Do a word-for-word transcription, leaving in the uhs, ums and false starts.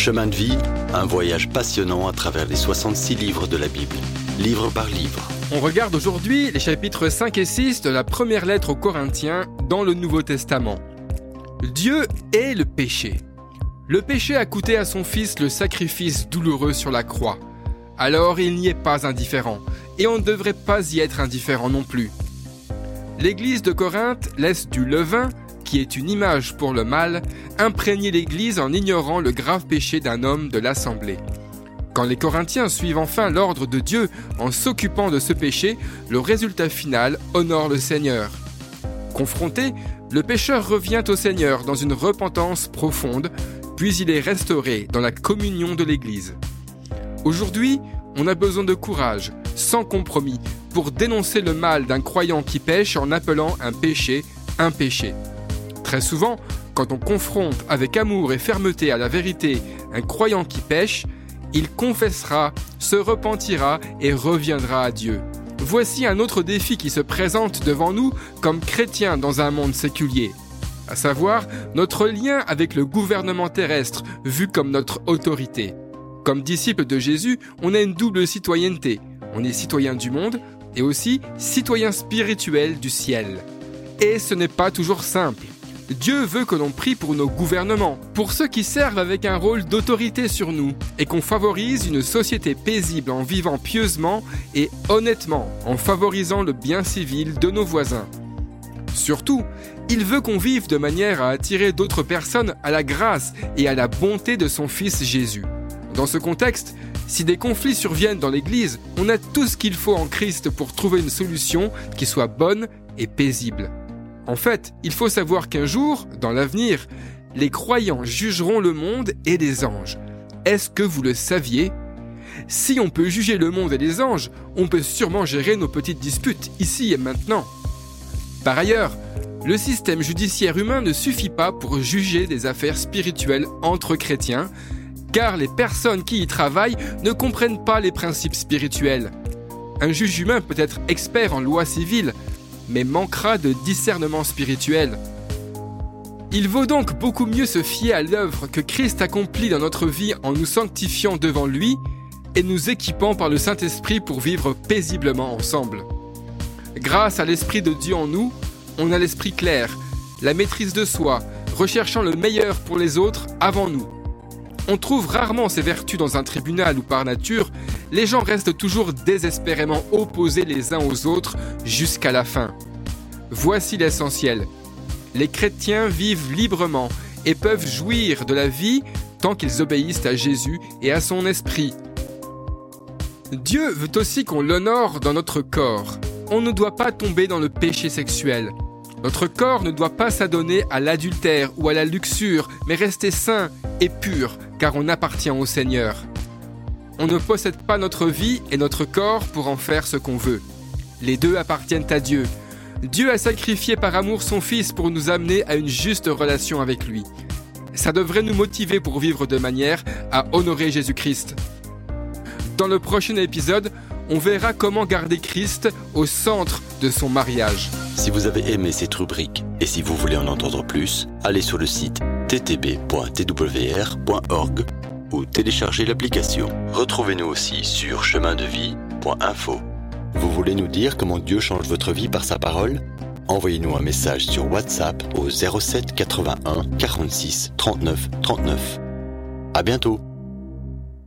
Chemin de vie, un voyage passionnant à travers les soixante-six livres de la Bible, livre par livre. On regarde aujourd'hui les chapitres cinq et six de la première lettre aux Corinthiens dans le Nouveau Testament. Dieu est le péché. Le péché a coûté à son Fils le sacrifice douloureux sur la croix. Alors il n'y est pas indifférent, et on ne devrait pas y être indifférent non plus. L'Église de Corinthe laisse du levain, qui est une image pour le mal, imprégner l'Église en ignorant le grave péché d'un homme de l'Assemblée. Quand les Corinthiens suivent enfin l'ordre de Dieu en s'occupant de ce péché, le résultat final honore le Seigneur. Confronté, le pécheur revient au Seigneur dans une repentance profonde, puis il est restauré dans la communion de l'Église. Aujourd'hui, on a besoin de courage, sans compromis, pour dénoncer le mal d'un croyant qui pêche en appelant un péché un péché. Très souvent, quand on confronte avec amour et fermeté à la vérité un croyant qui pêche, il confessera, se repentira et reviendra à Dieu. Voici un autre défi qui se présente devant nous comme chrétiens dans un monde séculier, à savoir notre lien avec le gouvernement terrestre vu comme notre autorité. Comme disciples de Jésus, on a une double citoyenneté. On est citoyen du monde et aussi citoyen spirituel du ciel. Et ce n'est pas toujours simple. Dieu veut que l'on prie pour nos gouvernements, pour ceux qui servent avec un rôle d'autorité sur nous, et qu'on favorise une société paisible en vivant pieusement et honnêtement, en favorisant le bien civil de nos voisins. Surtout, il veut qu'on vive de manière à attirer d'autres personnes à la grâce et à la bonté de son Fils Jésus. Dans ce contexte, si des conflits surviennent dans l'Église, on a tout ce qu'il faut en Christ pour trouver une solution qui soit bonne et paisible. En fait, il faut savoir qu'un jour, dans l'avenir, les croyants jugeront le monde et les anges. Est-ce que vous le saviez ? Si on peut juger le monde et les anges, on peut sûrement gérer nos petites disputes, ici et maintenant. Par ailleurs, le système judiciaire humain ne suffit pas pour juger des affaires spirituelles entre chrétiens, car les personnes qui y travaillent ne comprennent pas les principes spirituels. Un juge humain peut être expert en loi civile, mais manquera de discernement spirituel. Il vaut donc beaucoup mieux se fier à l'œuvre que Christ accomplit dans notre vie en nous sanctifiant devant lui et nous équipant par le Saint-Esprit pour vivre paisiblement ensemble. Grâce à l'Esprit de Dieu en nous, on a l'esprit clair, la maîtrise de soi, recherchant le meilleur pour les autres avant nous. On trouve rarement ces vertus dans un tribunal où par nature, les gens restent toujours désespérément opposés les uns aux autres jusqu'à la fin. Voici l'essentiel. Les chrétiens vivent librement et peuvent jouir de la vie tant qu'ils obéissent à Jésus et à son esprit. Dieu veut aussi qu'on l'honore dans notre corps. On ne doit pas tomber dans le péché sexuel. Notre corps ne doit pas s'adonner à l'adultère ou à la luxure, mais rester sain et pur, car on appartient au Seigneur. On ne possède pas notre vie et notre corps pour en faire ce qu'on veut. Les deux appartiennent à Dieu. Dieu a sacrifié par amour son Fils pour nous amener à une juste relation avec lui. Ça devrait nous motiver pour vivre de manière à honorer Jésus-Christ. Dans le prochain épisode, on verra comment garder Christ au centre de son mariage. Si vous avez aimé cette rubrique et si vous voulez en entendre plus, allez sur le site t t b point t w r point org ou téléchargez l'application. Retrouvez-nous aussi sur chemin de vie point info. Vous voulez nous dire comment Dieu change votre vie par sa parole ? Envoyez-nous un message sur WhatsApp au zéro sept quatre-vingt-un quarante-six trente-neuf trente-neuf. À bientôt.